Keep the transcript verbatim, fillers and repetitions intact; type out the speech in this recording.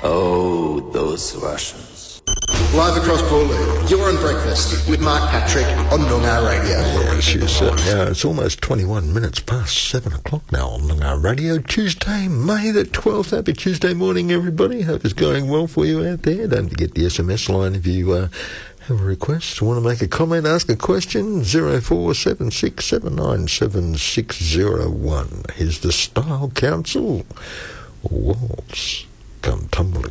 Oh, those Russians. Live across Port, you're on Breakfast with Mark Patrick on Noongar Radio. Yes, yes, uh, yeah, it's almost twenty-one minutes past seven o'clock now on Noongar Radio. Tuesday, May the twelfth. Happy Tuesday morning, everybody. Hope it's going well for you out there. Don't forget the S M S line if you uh, have a request, want to make a comment, ask a question, zero four seven six seven nine seven six zero one. Here's the Style Council. Waltz come tumbling.